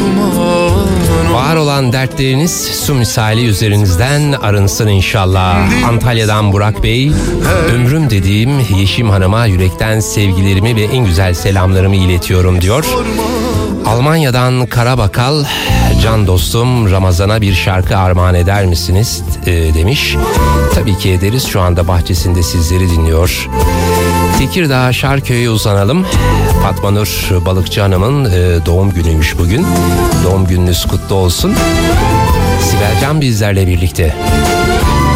Var olan dertleriniz su misali üzerinizden arınsın inşallah. Antalya'dan Burak Bey, ömrüm dediğim Yeşim Hanım'a yürekten sevgilerimi ve en güzel selamlarımı iletiyorum diyor. Almanya'dan Karabakal, can dostum Ramazan'a bir şarkı armağan eder misiniz demiş. Tabii ki ederiz, şu anda bahçesinde sizleri dinliyor. Tekirdağ Şarköy'e uzanalım. Fatma Nur Balıkçı Hanım'ın doğum günüymüş bugün. Doğum gününüz kutlu olsun. Sibel Can bizlerle birlikte.